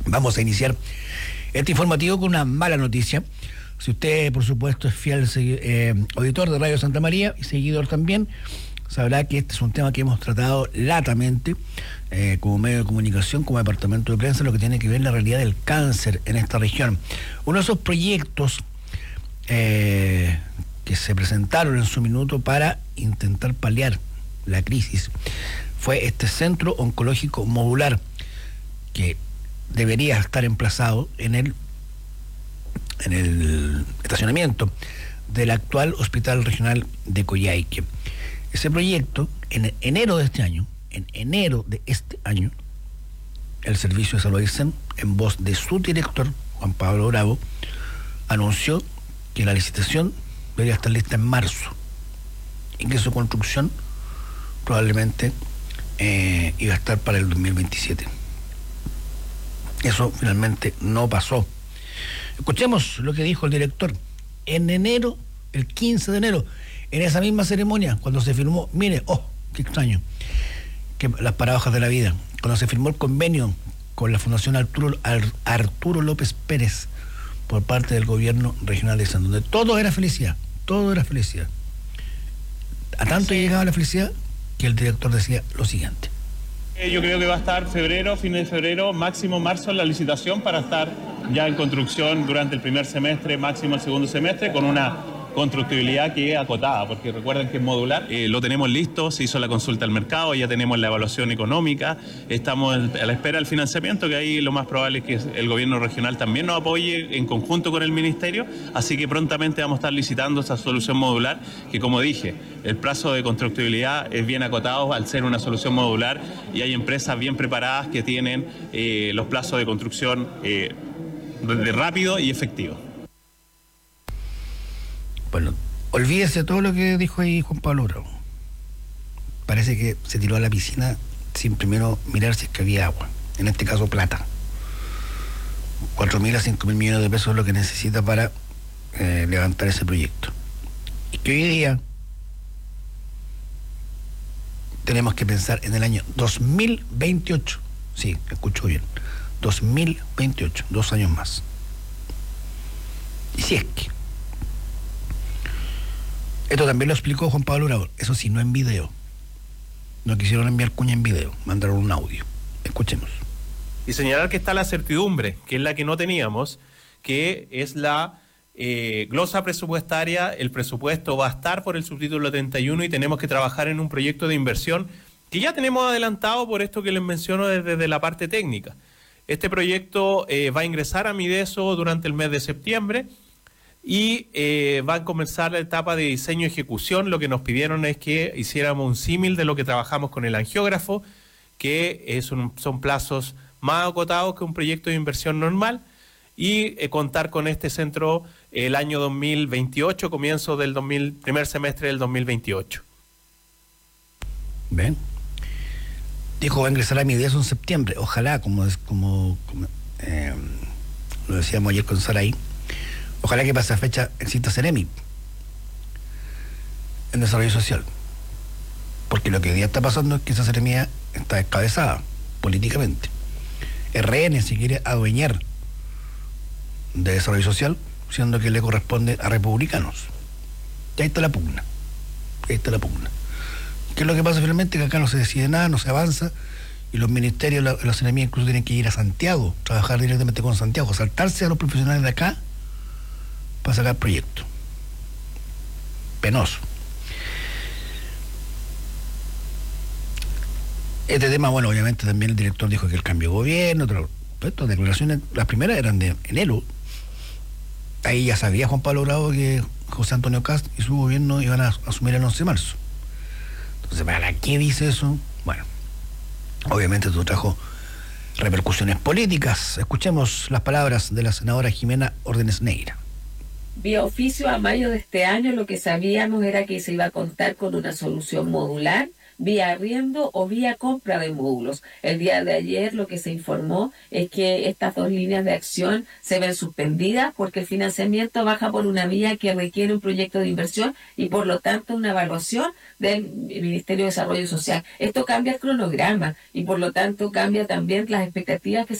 Vamos a iniciar este informativo con una mala noticia. Si usted, por supuesto, es fiel auditor de Radio Santa María y seguidor también, sabrá que este es un tema que hemos tratado latamente como medio de comunicación, como departamento de prensa, lo que tiene que ver la realidad del cáncer en esta región. Uno de esos proyectos que se presentaron en su minuto para intentar paliar la crisis fue este centro oncológico modular que debería estar emplazado en el estacionamiento del actual Hospital Regional de Coyhaique. Ese proyecto, en enero de este año, el Servicio de Salud Aysén, en voz de su director, Juan Pablo Bravo, anunció que la licitación debería estar lista en marzo y que su construcción probablemente iba a estar para el 2027. Eso finalmente no pasó. Escuchemos lo que dijo el director. En enero, el 15 de enero, en esa misma ceremonia, cuando se firmó, mire, qué extraño, que las paradojas de la vida, cuando se firmó el convenio con la Fundación Arturo López Pérez por parte del gobierno regional de San, donde todo era felicidad. A tanto llegaba la felicidad que el director decía lo siguiente. Yo creo que va a estar fin de febrero, máximo marzo la licitación para estar ya en construcción durante el primer semestre, máximo el segundo semestre, con una constructibilidad que es acotada, porque recuerden que es modular. Lo tenemos listo, se hizo la consulta al mercado, ya tenemos la evaluación económica, estamos a la espera del financiamiento, que ahí lo más probable es que el gobierno regional también nos apoye en conjunto con el ministerio, así que prontamente vamos a estar licitando esa solución modular, que como dije, el plazo de constructibilidad es bien acotado al ser una solución modular y hay empresas bien preparadas que tienen los plazos de construcción rápido y efectivo. Bueno, olvídese todo lo que dijo ahí Juan Pablo Bravo. Parece que se tiró a la piscina sin primero mirar si es que había agua. En este caso, plata. 4.000 a 5.000 millones de pesos es lo que necesita para levantar ese proyecto. Y que hoy día tenemos que pensar en el año 2028. Sí, escucho bien. 2028, 2 años más. Y si es que... Esto también lo explicó Juan Pablo Bravo, eso sí, no en video. No quisieron enviar cuña en video, mandaron un audio. Escuchemos. Y señalar que está la certidumbre, que es la que no teníamos, que es la glosa presupuestaria. El presupuesto va a estar por el subtítulo 31 y tenemos que trabajar en un proyecto de inversión que ya tenemos adelantado por esto que les menciono desde la parte técnica. Este proyecto va a ingresar a Mideso durante el mes de septiembre. Y va a comenzar la etapa de diseño y ejecución. Lo que nos pidieron es que hiciéramos un símil de lo que trabajamos con el angiógrafo, que son plazos más acotados que un proyecto de inversión normal, y contar con este centro el año 2028, comienzo del primer semestre del 2028. Ven, dijo va a ingresar a Mideso en septiembre. Ojalá, como lo decíamos ayer con Saraí, ojalá que para esa fecha exista Ceremi en desarrollo social. Porque lo que hoy día está pasando es que esa Ceremi está descabezada políticamente. RN se quiere adueñar de desarrollo social, siendo que le corresponde a republicanos. Y ahí está la pugna. ¿Qué es lo que pasa finalmente? Que acá no se decide nada, no se avanza, y los ministerios, la Ceremi incluso tienen que ir a Santiago, trabajar directamente con Santiago, saltarse a los profesionales de acá para sacar proyectos. Penoso. Este tema, bueno, obviamente también el director dijo que el cambio de gobierno, estas declaraciones, las primeras eran de enero. Ahí ya sabía Juan Pablo Bravo que José Antonio Kast y su gobierno iban a asumir el 11 de marzo. Entonces, ¿para qué dice eso? Bueno, obviamente esto trajo repercusiones políticas. Escuchemos las palabras de la senadora Jimena Órdenes Neira. Vía oficio, a mayo de este año lo que sabíamos era que se iba a contar con una solución modular vía arriendo o vía compra de módulos. El día de ayer lo que se informó es que estas dos líneas de acción se ven suspendidas porque el financiamiento baja por una vía que requiere un proyecto de inversión y por lo tanto una evaluación del Ministerio de Desarrollo Social. Esto cambia el cronograma y por lo tanto cambia también las expectativas que